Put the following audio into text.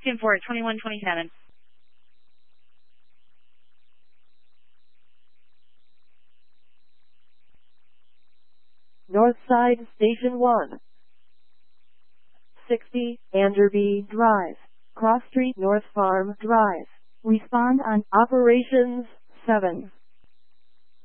Tim Ford, 2127. Northside Station 1. 60, Anderby Drive. Cross Street North Farm Drive. Respond on Operations 7.